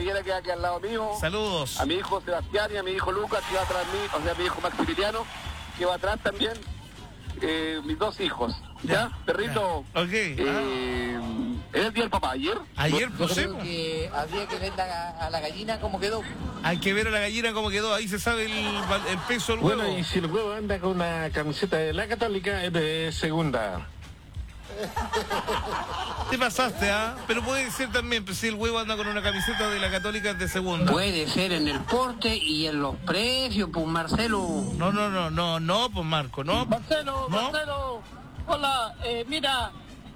Javiera, que va aquí al lado mío. Saludos. A mi hijo Sebastián y a mi hijo Lucas, que va atrás de mí, o sea, mi hijo Maximiliano, que va atrás también. Mis dos hijos. ¿Ya? Perrito. Ya. Ok. ¿Es el día del papá? ¿Ayer? Ayer, Yo pues, creo que habría que ver a la gallina cómo quedó. hay que ver a la gallina cómo quedó. Ahí se sabe el peso del huevo. Bueno, y si el huevo anda con una camiseta de la Católica, es de segunda. Te pasaste, ¿ah? Pero puede ser también, pues, si el huevo anda con una camiseta de la Católica es de segunda. Puede ser en el porte y en los precios, pues Marcelo. No, pues Marco, no. Marcelo, ¿No? Marcelo, hola, mira,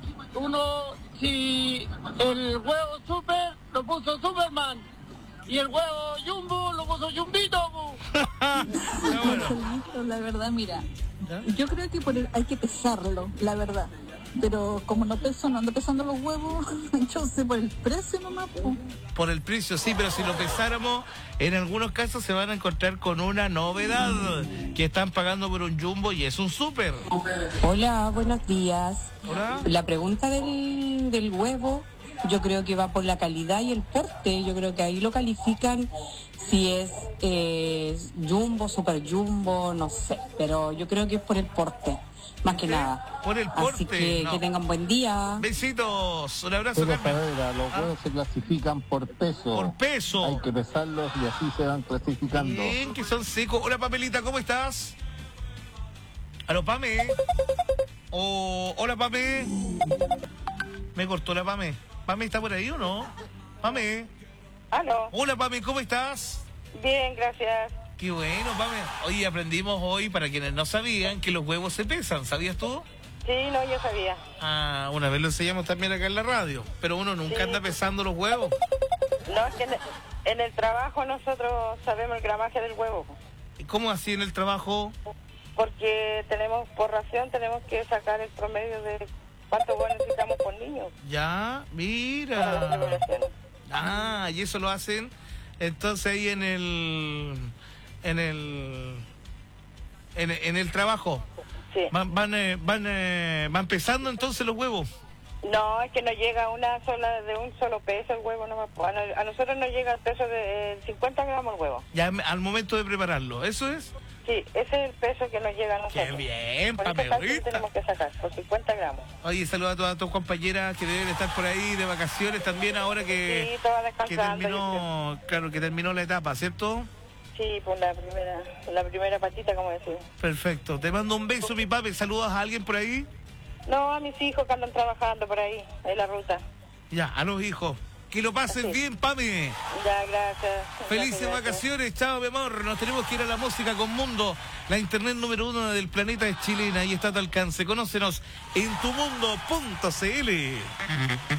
si el huevo Super lo puso Superman y el huevo Jumbo lo puso Jumbito. Marcelito, la verdad, mira, yo creo que hay que pesarlo, la verdad. Pero como no ando pesando los huevos, yo sé por el precio nomás. Por el precio, sí, pero si lo pesáramos, en algunos casos se van a encontrar con una novedad, que están pagando por un jumbo y es un súper. Hola, buenos días. Hola. La pregunta del huevo, yo creo que va por la calidad y el porte. Yo creo que ahí lo califican si es jumbo, super jumbo, no sé. Pero yo creo que es por el porte, más que nada. Por el porte. Así que no. que tengan buen día. Besitos, un abrazo, Pero Carmen. Saavedra, los huevos se clasifican por peso. Por peso. Hay que pesarlos y así se van clasificando. Bien, que son secos. Hola, Pamelita, ¿cómo estás? Aló, Pame. Hola, Pame. Me cortó la Pame. ¿Pame está por ahí o no? Pame. Aló. Hola, Pame, ¿cómo estás? Bien, gracias. Qué bueno, Pame. Oye, aprendimos hoy, para quienes no sabían, que los huevos se pesan. ¿Sabías tú? Sí, no, yo sabía. Ah, una vez lo enseñamos también acá en la radio. Pero uno nunca anda pesando los huevos. No, es que en el trabajo nosotros sabemos el gramaje del huevo. ¿Cómo así en el trabajo? Porque por ración tenemos que sacar el promedio de cuánto huevo necesitamos por niño. Ya, Para las mira. regulaciones. Ah, y eso lo hacen entonces ahí en el trabajo. Sí. Van pesando entonces los huevos. No, es que nos llega de un solo peso el huevo. A nosotros nos llega el peso de 50 gramos el huevo. Ya al momento de prepararlo, ¿eso es? Sí, ese es el peso que nos llega a nosotros. ¡Qué bien, por esa parte Pamelita! tenemos que sacar, por 50 gramos. Oye, saluda a todas tus compañeras que deben estar por ahí de vacaciones también ahora Sí, que todas descansando. terminó la etapa, ¿cierto? Sí, por la primera patita, como decimos. Perfecto. Te mando un beso, mi papi. ¿Saludas a alguien por ahí? No, a mis hijos que andan trabajando por ahí, en la ruta. Ya, a los hijos. Que lo pasen Así. bien, Pami. Ya, gracias. Felices Gracias. vacaciones, chao, mi amor. Nos tenemos que ir a la música con Mundo. La internet número 1 del planeta es chilena y está a tu alcance. Conócenos en tumundo.cl.